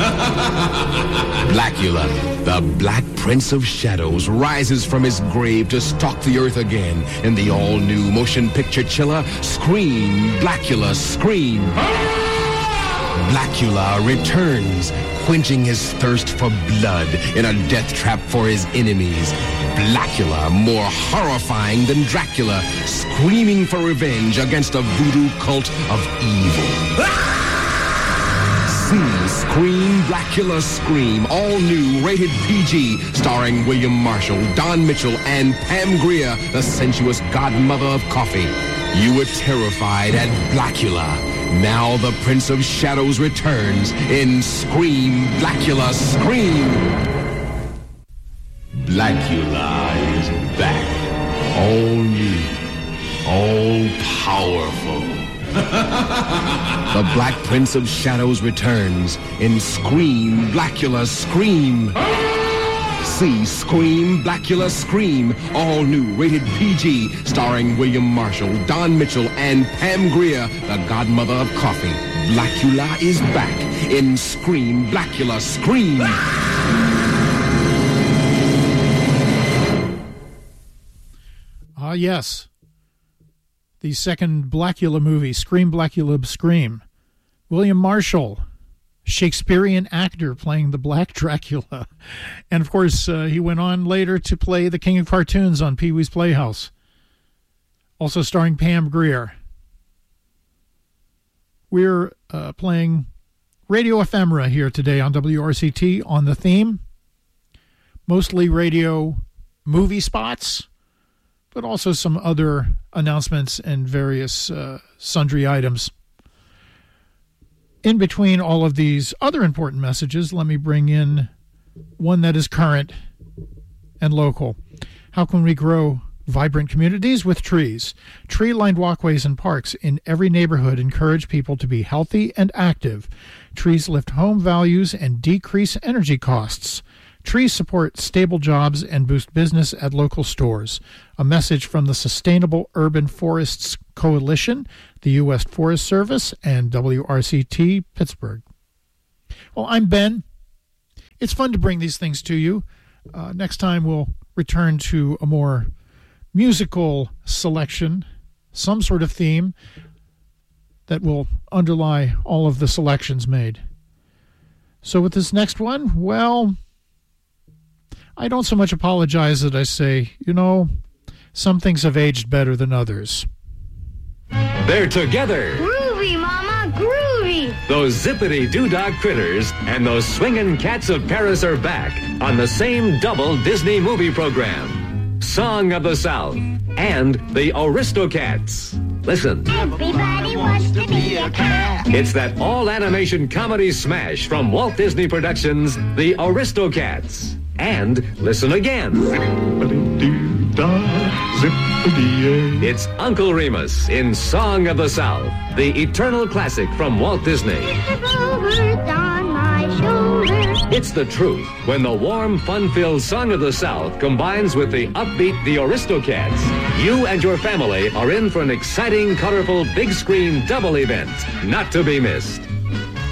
Blackula, the Black Prince of Shadows, rises from his grave to stalk the earth again in the all-new motion picture chiller, Scream, Blackula, Scream. Blackula returns, quenching his thirst for blood in a death trap for his enemies. Blackula, more horrifying than Dracula, screaming for revenge against a voodoo cult of evil. See Scream, Blackula, Scream, all new, rated PG, starring William Marshall, Don Mitchell, and Pam Grier, the sensuous godmother of coffee. You were terrified at Blackula. Now the Prince of Shadows returns in Scream, Blackula, Scream. Blackula is back. All new. All powerful. The Black Prince of Shadows returns in Scream, Blackula, Scream. See Scream, Blackula, Scream, all new, rated PG, starring William Marshall, Don Mitchell, and Pam Grier, the godmother of coffee. Blackula is back in Scream, Blackula, Scream. Yes. The second Blackula movie, Scream, Blackula, Scream. William Marshall, Shakespearean actor playing the Black Dracula. And, of course, he went on later to play the King of Cartoons on Pee-wee's Playhouse. Also starring Pam Grier. We're playing Radio Ephemera here today on WRCT on the theme. Mostly radio movie spots, but also some other announcements and various sundry items. In between all of these other important messages, let me bring in one that is current and local. How can we grow vibrant communities? With trees. Tree-lined walkways and parks in every neighborhood encourage people to be healthy and active. Trees lift home values and decrease energy costs. Trees support stable jobs and boost business at local stores. A message from the Sustainable Urban Forests Coalition, the U.S. Forest Service, and WRCT Pittsburgh. Well, I'm Ben. It's fun to bring these things to you. Next time we'll return to a more musical selection, some sort of theme that will underlie all of the selections made. So with this next one, well, I don't so much apologize that I say, some things have aged better than others. They're together. Groovy, Mama, groovy. Those zippity-doo-dah critters and those swinging cats of Paris are back on the same double Disney movie program. Song of the South and the Aristocats. Listen. Everybody wants to be a cat. It's that all-animation comedy smash from Walt Disney Productions, The Aristocats. And listen again. It's Uncle Remus in Song of the South, the eternal classic from Walt Disney. It's the truth when the warm, fun-filled Song of the South combines with the upbeat The Aristocats. You and your family are in for an exciting, colorful, big-screen double event, not to be missed.